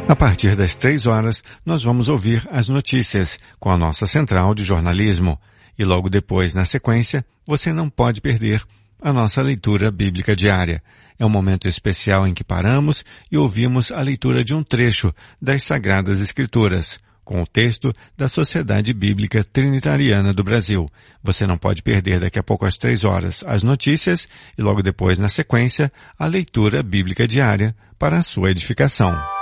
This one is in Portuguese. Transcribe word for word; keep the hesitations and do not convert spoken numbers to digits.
A partir das três horas, nós vamos ouvir as notícias com a nossa central de jornalismo. E logo depois, na sequência, você não pode perder a nossa leitura bíblica diária. É um momento especial em que paramos e ouvimos a leitura de um trecho das Sagradas Escrituras, com o texto da Sociedade Bíblica Trinitariana do Brasil. Você não pode perder daqui a pouco às três horas as notícias e logo depois, na sequência, a leitura bíblica diária para a sua edificação.